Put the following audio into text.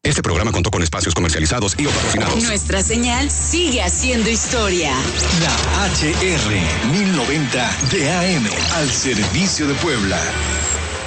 Este programa contó con espacios comercializados y o patrocinados. Nuestra señal sigue haciendo historia. La HR 1090 de AM al servicio de Puebla.